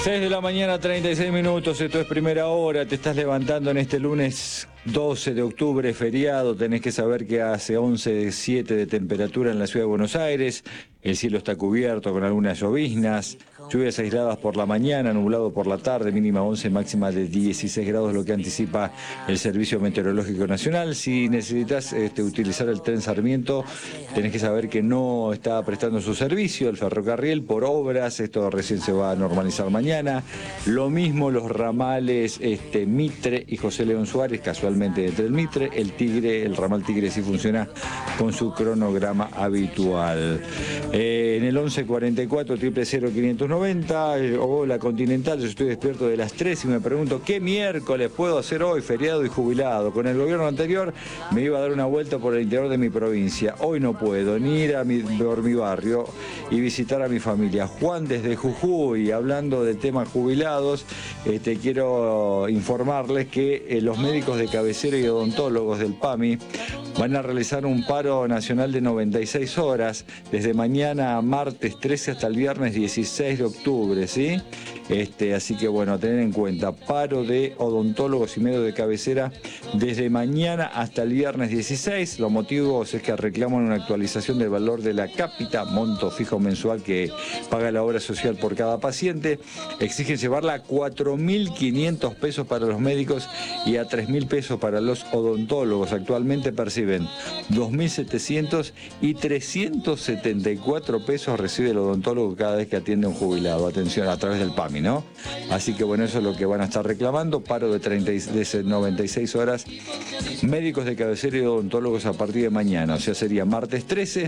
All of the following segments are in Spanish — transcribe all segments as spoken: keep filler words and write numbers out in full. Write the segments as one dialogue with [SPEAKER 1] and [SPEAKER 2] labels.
[SPEAKER 1] seis de la mañana, treinta y seis minutos, esto es Primera Hora, te estás levantando en este lunes doce de octubre, feriado, tenés que saber que hace once coma siete de temperatura en la ciudad de Buenos Aires, el cielo está cubierto con algunas lloviznas, lluvias aisladas por la mañana, nublado por la tarde, mínima once, máxima de dieciséis grados, lo que anticipa el Servicio Meteorológico Nacional. Si necesitas este, utilizar el tren Sarmiento, tenés que saber que no está prestando su servicio, el ferrocarril, por obras, esto recién se va a normalizar mañana. Lo mismo los ramales este, Mitre y José León Suárez, casualmente entre el Mitre, el Tigre, el ramal Tigre sí funciona con su cronograma habitual. Eh, en el once cuarenta y cuatro, triple cero, quinientos noventa, eh, o la Continental, yo estoy despierto de las tres y me pregunto, ¿qué miércoles puedo hacer hoy, feriado y jubilado? Con el gobierno anterior me iba a dar una vuelta por el interior de mi provincia. Hoy no puedo ni ir a mi, por mi barrio y visitar a mi familia. Juan desde Jujuy, hablando de temas jubilados, este, quiero informarles que eh, los médicos de cabecera y odontólogos del PAMI van a realizar un paro nacional de noventa y seis horas, desde mañana martes trece hasta el viernes dieciséis de octubre, ¿sí? Este, así que bueno, a tener en cuenta, paro de odontólogos y médicos de cabecera desde mañana hasta el viernes dieciséis. Los motivos es que reclaman una actualización del valor de la cápita, monto fijo mensual que paga la obra social por cada paciente. Exigen llevarla a cuatro mil quinientos pesos para los médicos y a tres mil pesos para los odontólogos. Actualmente perciben dos mil setecientos y trescientos setenta y cuatro pesos recibe el odontólogo cada vez que atiende a un jubilado. Atención, a través del PAMI, ¿no? Así que bueno, eso es lo que van a estar reclamando, paro de, treinta, de noventa y seis horas, médicos de cabecera y odontólogos a partir de mañana, o sea, sería martes trece,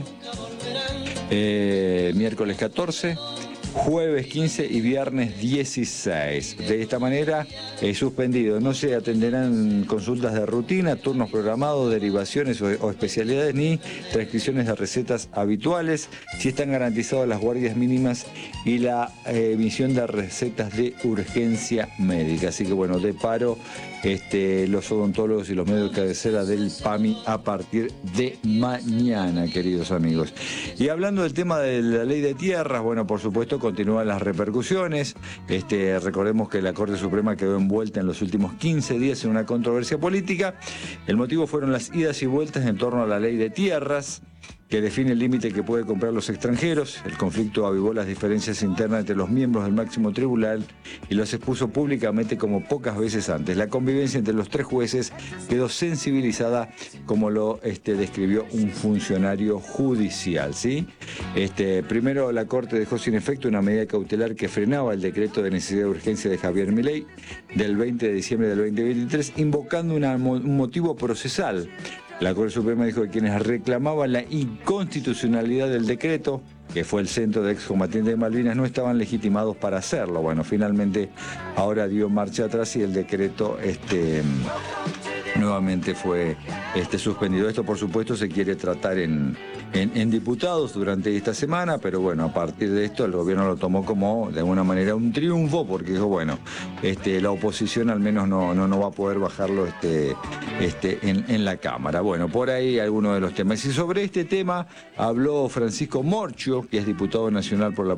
[SPEAKER 1] eh, miércoles catorce, jueves quince y viernes dieciséis. De esta manera, eh, suspendido. No se atenderán consultas de rutina, turnos programados, derivaciones o, o especialidades, ni transcripciones de recetas habituales. Si están garantizadas las guardias mínimas y la eh, emisión de recetas de urgencia médica. Así que bueno, de paro este, los odontólogos y los médicos de cabecera del PAMI a partir de mañana, queridos amigos. Y hablando del tema de la ley de tierras, bueno, por supuesto, continúan las repercusiones. Este, recordemos que la Corte Suprema quedó envuelta en los últimos quince días en una controversia política. El motivo fueron las idas y vueltas en torno a la ley de tierras, que define el límite que puede comprar los extranjeros. El conflicto avivó las diferencias internas entre los miembros del máximo tribunal y los expuso públicamente como pocas veces antes. La convivencia entre los tres jueces quedó sensibilizada, como lo este, describió un funcionario judicial, ¿sí? Este, primero, la Corte dejó sin efecto una medida cautelar que frenaba el decreto de necesidad de urgencia de Javier Milei del veinte de diciembre del veinte veintitrés, invocando una, un motivo procesal. La Corte Suprema dijo que quienes reclamaban la inconstitucionalidad del decreto, que fue el centro de excombatientes de Malvinas, no estaban legitimados para hacerlo. Bueno, finalmente ahora dio marcha atrás y el decreto este, nuevamente fue este, suspendido. Esto, por supuesto, se quiere tratar en, en, en diputados durante esta semana, pero bueno, a partir de esto el gobierno lo tomó como, de alguna manera, un triunfo, porque dijo, bueno, este, la oposición al menos no, no, no va a poder bajarlo este, este, en, en la Cámara. Bueno, por ahí algunos de los temas. Y sobre este tema habló Francisco Morchio, que es diputado nacional por la